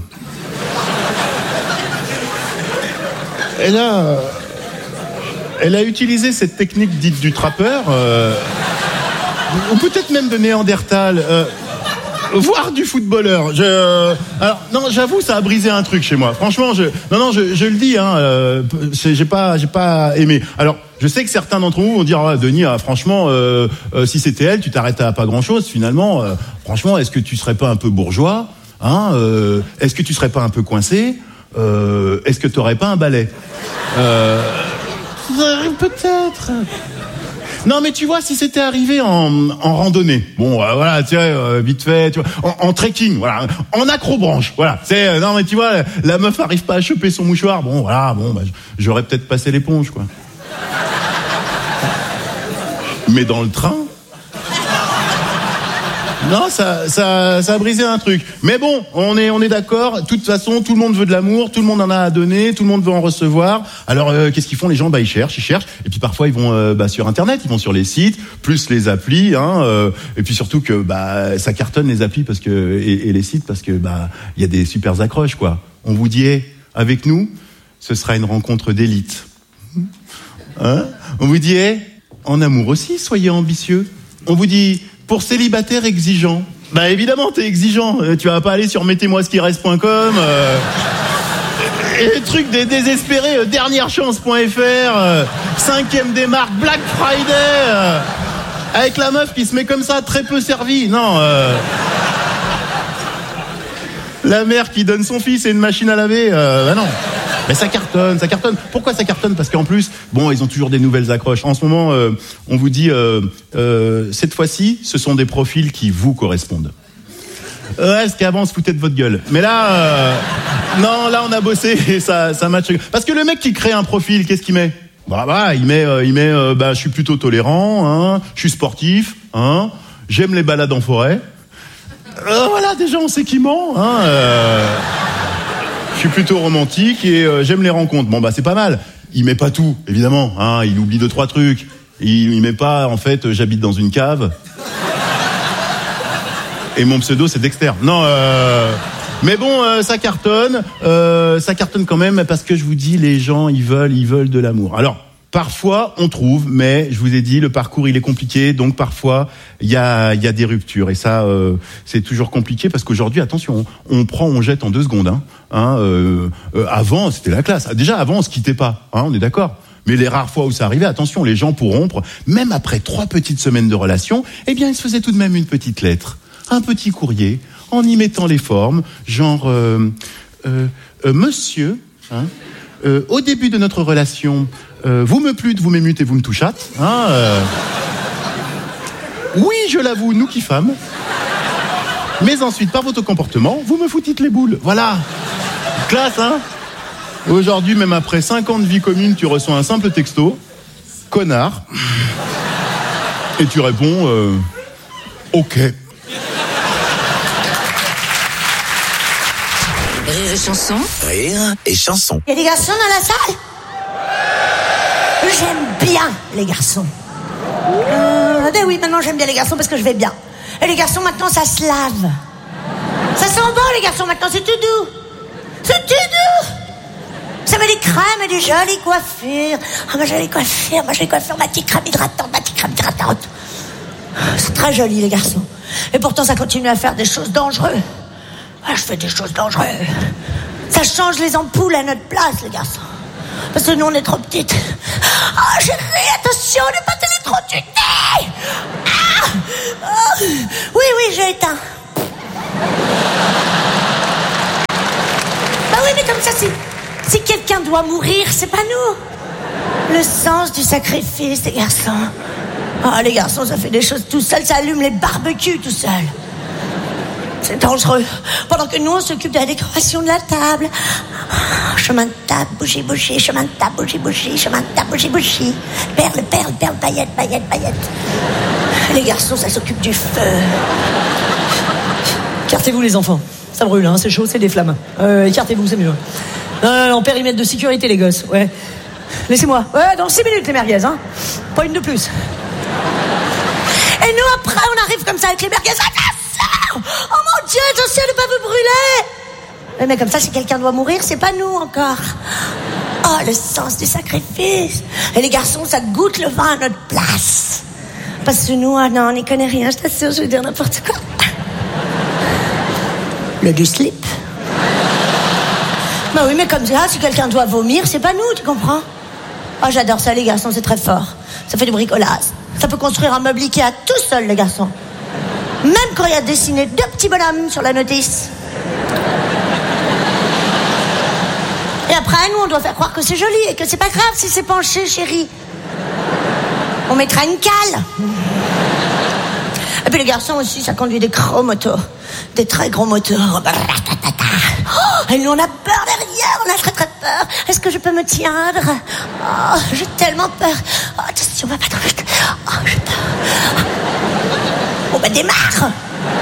Elle a, elle a utilisé cette technique dite du trappeur, euh, ou peut-être même de Néandertal, euh, voire du footballeur. Je, euh, alors non, j'avoue, ça a brisé un truc chez moi. Franchement, je, non, non, je, je le dis, hein, euh, j'ai pas, j'ai pas aimé. Alors, je sais que certains d'entre vous vont dire, ah, Denis, ah, franchement, euh, euh, si c'était elle, tu t'arrêtes à pas grand-chose. Finalement, euh, franchement, est-ce que tu serais pas un peu bourgeois, hein, euh, est-ce que tu serais pas un peu coincé? Euh, est-ce que t'aurais pas un balai? euh, Peut-être. Non, mais tu vois, si c'était arrivé en, en randonnée, bon, euh, voilà, tu vois, euh, vite fait, tu vois, en, en trekking, voilà, en accrobranche, voilà, c'est, euh, non, mais tu vois, la, la meuf arrive pas à choper son mouchoir, bon, voilà, bon, bah, j'aurais peut-être passé l'éponge, quoi. Mais dans le train, non, ça, ça, ça a brisé un truc. Mais bon, on est, on est d'accord. De toute façon, tout le monde veut de l'amour, tout le monde en a à donner, tout le monde veut en recevoir. Alors, euh, qu'est-ce qu'ils font les gens? Bah, ils cherchent, ils cherchent. Et puis parfois, ils vont euh, bah, sur Internet, ils vont sur les sites, plus les applis. Hein, euh, et puis surtout que bah, ça cartonne les applis parce que et, et les sites parce que bah, il y a des super accroches, quoi. On vous dit, hey, avec nous, ce sera une rencontre d'élite. Hein? On vous dit, hey, en amour aussi, soyez ambitieux. On vous dit, pour célibataires exigeants. Bah évidemment, t'es exigeant. Euh, tu vas pas aller sur mettez-moi ce qui reste point com. Euh, et les trucs des désespérés, euh, dernière chance point f r, euh, cinquième démarque, Black Friday, euh, avec la meuf qui se met comme ça, très peu servie. Non. Euh, la mère qui donne son fils et une machine à laver. Euh, bah non. Mais ça cartonne, ça cartonne. Pourquoi ça cartonne? Parce qu'en plus, bon, ils ont toujours des nouvelles accroches. En ce moment, euh, on vous dit, euh, euh, cette fois-ci, ce sont des profils qui vous correspondent. Ouais, parce qu'avant, on se foutait de votre gueule. Mais là, euh, non, là, on a bossé et ça, ça match. Parce que le mec qui crée un profil, qu'est-ce qu'il met? Bah, bah, il met, euh, il met, euh, bah, je suis plutôt tolérant, hein, je suis sportif, hein, j'aime les balades en forêt. Euh, voilà, déjà, on sait qui ment, hein. Euh... Je suis plutôt romantique et euh, j'aime les rencontres. Bon bah c'est pas mal. Il met pas tout, évidemment. Hein, il oublie deux trois trucs. Il, il met pas en fait euh, j'habite dans une cave. Et mon pseudo c'est Dexter. Non. Euh, mais bon, euh, ça cartonne. Euh, ça cartonne quand même parce que je vous dis, les gens ils veulent, ils veulent de l'amour. Alors. Parfois, on trouve, mais je vous ai dit, le parcours il est compliqué, donc parfois il y a, il y a des ruptures et ça, euh, c'est toujours compliqué parce qu'aujourd'hui, attention, on, on prend, on jette en deux secondes. Hein, hein, euh, euh, avant, c'était la classe. Déjà, avant, on se quittait pas, hein, on est d'accord. Mais les rares fois où ça arrivait, attention, les gens pour rompre, même après trois petites semaines de relation, eh bien, ils se faisaient tout de même une petite lettre, un petit courrier, en y mettant les formes, genre euh, euh, euh, Monsieur. Hein, euh, au début de notre relation. Euh, vous me plûtes, vous m'émutez, vous me touchâtes. Hein, euh... Oui, je l'avoue, nous qui femmes. Mais ensuite, par votre comportement, vous me foutîtes les boules. Voilà. Classe, hein? Aujourd'hui, même après cinq ans de vie commune, tu reçois un simple texto. Connard. Et tu réponds, euh, ok. Rire et chanson. Rire et chanson. Il y a des garçons dans la salle? J'aime bien les garçons. Euh, ben oui, maintenant j'aime bien les garçons parce que je vais bien. Et les garçons maintenant ça se lave. Ça sent bon les garçons maintenant, c'est tout doux. C'est tout doux. Ça met des crèmes et des jolies coiffures. Ah, ma jolie coiffure, ma jolie coiffure, ma petite crème hydratante, ma petite crème hydratante. C'est très joli les garçons. Et pourtant ça continue à faire des choses dangereuses. Ah, je fais des choses dangereuses. Ça change les ampoules à notre place les garçons. Parce que nous, on est trop petites. Ah, oh, chérie, attention, ne pas t'électrocuter. Ah oh. Oui, oui, j'ai éteint. Bah oui, mais comme ça, si, si quelqu'un doit mourir, c'est pas nous. Le sens du sacrifice, les garçons. Ah, oh, les garçons, ça fait des choses tout seul, ça allume les barbecues tout seul. C'est dangereux. Pendant que nous, on s'occupe de la décoration de la table. Oh, chemin de table, bougie, bougie, chemin de table, bougie, bougie, chemin de table, bougie, bougie. Perle, perle, perle, paillette, paillette, paillette. Les garçons, ça s'occupe du feu. Écartez-vous, les enfants. Ça brûle, hein, c'est chaud, c'est des flammes. Euh, écartez-vous, c'est mieux. Non, non, non, périmètre de sécurité, les gosses, ouais. Laissez-moi. Ouais, dans six minutes, les merguez, hein. Pas une de plus. Et nous, après, on arrive comme ça avec les merguez. Ah, Oh mon Dieu, attention de ne pas vous brûler. Mais comme ça, si quelqu'un doit mourir, c'est pas nous encore. Oh, le sens du sacrifice. Et les garçons, ça goûte le vin à notre place. Parce que nous, ah non, on n'y connaît rien, je t'assure, je vais dire n'importe quoi. Le du slip. Bah oui, mais comme ça, si quelqu'un doit vomir, c'est pas nous, tu comprends? Oh, j'adore ça, les garçons, c'est très fort. Ça fait du bricolage. Ça peut construire un meuble Ikea tout seul, les garçons. Même quand il y a dessiné deux petits bonhommes sur la notice. Et après, nous, on doit faire croire que c'est joli et que c'est pas grave si c'est penché, chérie. On mettra une cale. Et puis les garçons aussi, ça conduit des gros moteurs. Des très gros moteurs. Oh, et nous, on a peur derrière, on a très très peur. Est-ce que je peux me tiendre? Oh, j'ai tellement peur. Oh, attention, va pas trop vite. Oh, j'ai peur. Bon, ben, démarre.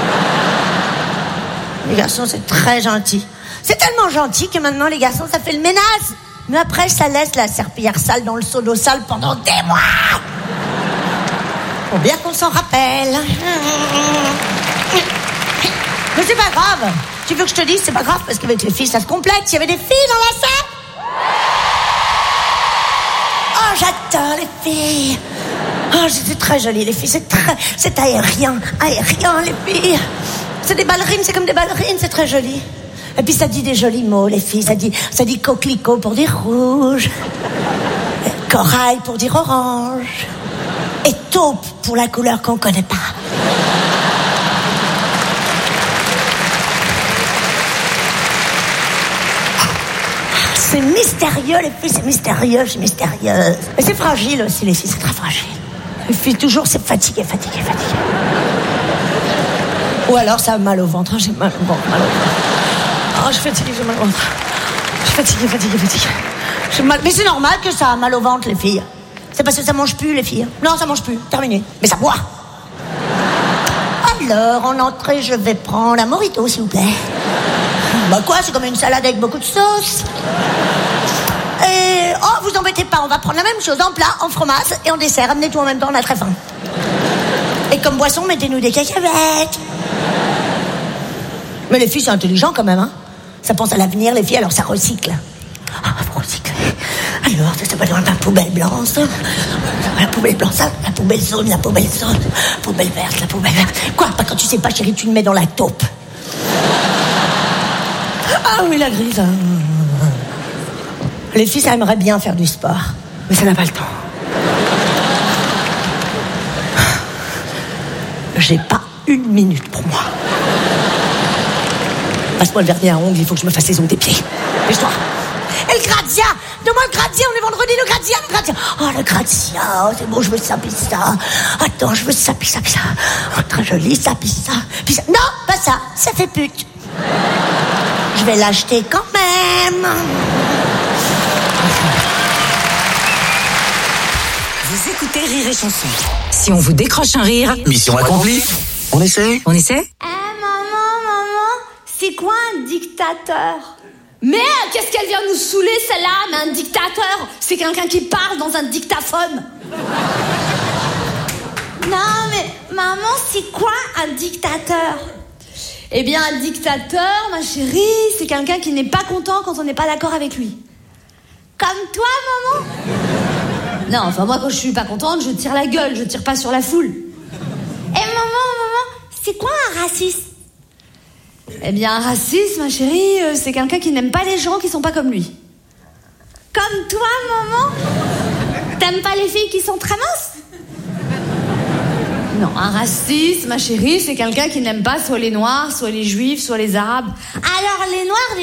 Les garçons, c'est très gentil. C'est tellement gentil que maintenant, les garçons, ça fait le ménage. Mais après, ça laisse la serpillière sale dans le seau d'eau sale pendant des mois. Faut bien qu'on s'en rappelle. Mais c'est pas grave. Tu veux que je te dise, c'est pas grave, parce qu'avec les filles, ça se complète. Il y avait des filles dans la salle. Oh, j'adore les filles. Oh, c'est très joli, les filles. C'est très... C'est aérien. Aérien, les filles. C'est des ballerines, c'est comme des ballerines. C'est très joli. Et puis, ça dit des jolis mots, les filles. Ça dit, ça dit coquelicot pour dire rouge. Corail pour dire orange. Et taupe pour la couleur qu'on connaît pas. C'est mystérieux, les filles, c'est mystérieux, c'est mystérieuse. Mais c'est fragile aussi, les filles, c'est très fragile. Les filles, toujours, c'est fatigué, fatigué, fatigué. Ou alors, ça a mal au ventre. J'ai mal au ventre, mal au ventre. Oh, je suis fatiguée, j'ai mal au ventre. Je suis fatiguée, fatiguée, fatiguée. J'ai mal... Mais c'est normal que ça a mal au ventre, les filles. C'est parce que ça mange plus, les filles. Non, ça mange plus, terminé. Mais ça boit. Alors, en entrée, je vais prendre un mojito, s'il vous plaît. Bah quoi, c'est comme une salade avec beaucoup de sauce. Et... Oh, vous embêtez pas, on va prendre la même chose en plat, en fromage et en dessert. Amenez tout en même temps, on a très faim. Et comme boisson, mettez-nous des cacahuètes. Mais les filles, c'est intelligent quand même, hein. Ça pense à l'avenir, les filles, alors ça recycle. Ah, vous recyclez. Alors, ça va dans la poubelle blanche, la poubelle blanche, la poubelle jaune, la poubelle jaune, la poubelle verte, la poubelle verte. Quoi, pas quand tu sais pas, chérie, tu le mets dans la taupe. Ah oui, la grise. Les filles, ça aimerait bien faire du sport, mais ça n'a pas le temps. J'ai pas une minute pour moi. Passe-moi le vernis à ongles, il faut que je me fasse les ongles des pieds. Lève-toi. Et le gradient. Donne-moi le gradient, on est vendredi, le gradient, le gradient. Oh, le gradient, oh, c'est bon, je veux ça, puis ça. Attends, je veux ça, puis ça, puis ça. Oh, très joli, ça, puis ça, puis ça. Non, pas ça, ça fait pute. Je vais l'acheter quand même. Vous écoutez Rire et Chanson. Si on vous décroche un rire, mission accomplie. On essaie On essaie Eh, maman, maman, c'est quoi un dictateur? Merde, qu'est-ce qu'elle vient nous saouler, celle-là? Mais un dictateur, c'est quelqu'un qui parle dans un dictaphone. Non, mais maman, c'est quoi un dictateur? Eh bien, un dictateur, ma chérie, c'est quelqu'un qui n'est pas content quand on n'est pas d'accord avec lui. Comme toi, maman? Non, enfin, moi, quand je suis pas contente, je tire la gueule, je tire pas sur la foule. Eh, maman, maman, c'est quoi un raciste? Eh bien, un raciste, ma chérie, euh, c'est quelqu'un qui n'aime pas les gens qui sont pas comme lui. Comme toi, maman? T'aimes pas les filles qui sont très minces? Non, un raciste, ma chérie, c'est quelqu'un qui n'aime pas soit les noirs, soit les juifs, soit les arabes. Alors, les noirs,